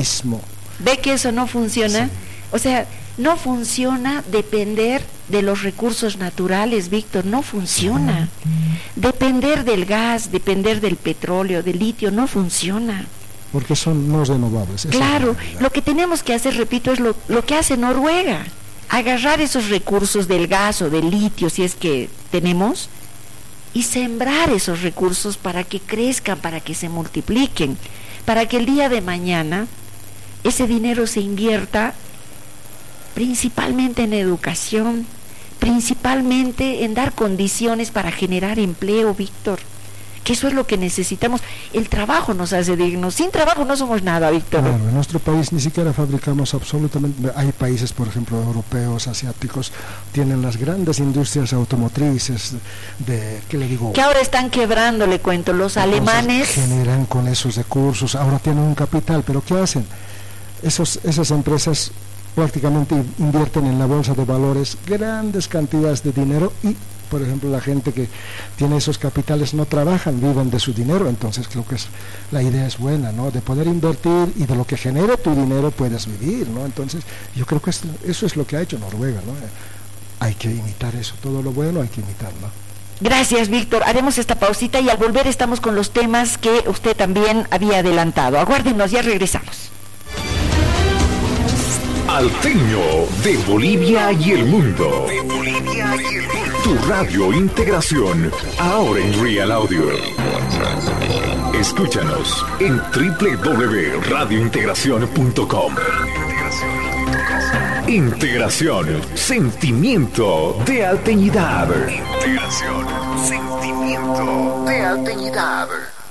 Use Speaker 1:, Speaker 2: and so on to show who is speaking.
Speaker 1: mismo.
Speaker 2: ¿Ve que eso no funciona?
Speaker 1: Sí.
Speaker 2: O sea, no funciona depender de los recursos naturales, Víctor, no funciona. Depender del gas, depender del petróleo, del litio, no funciona.
Speaker 1: Porque son no renovables.
Speaker 2: Claro, lo que tenemos que hacer, repito, es lo que hace Noruega. Agarrar esos recursos del gas o del litio, si es que tenemos, y sembrar esos recursos para que crezcan, para que se multipliquen, para que el día de mañana ese dinero se invierta principalmente en educación, principalmente en dar condiciones para generar empleo, Víctor, que eso es lo que necesitamos. El trabajo nos hace dignos, sin trabajo no somos nada, Víctor.
Speaker 1: Claro, en nuestro país ni siquiera fabricamos absolutamente. Hay países, por ejemplo, europeos, asiáticos, tienen las grandes industrias automotrices ¿qué le digo?
Speaker 2: Que ahora están quebrando, le cuento, los alemanes
Speaker 1: generan con esos recursos, ahora tienen un capital, pero ¿qué hacen? Esas empresas prácticamente invierten en la bolsa de valores grandes cantidades de dinero y, por ejemplo, la gente que tiene esos capitales no trabajan, viven de su dinero. Entonces creo que la idea es buena, ¿no? De poder invertir y de lo que genere tu dinero puedes vivir, ¿no? Entonces yo creo que eso es lo que ha hecho Noruega, ¿no? Hay que imitar eso, todo lo bueno hay que imitarlo.
Speaker 2: Gracias, Víctor. Haremos esta pausita y al volver estamos con los temas que usted también había adelantado. Aguárdenos, ya regresamos.
Speaker 3: Alteño de Bolivia y el mundo. Tu radio Integración, ahora en Real Audio. Escúchanos en www.radiointegracion.com. Integración, sentimiento de alteñidad. Integración, sentimiento de alteñidad.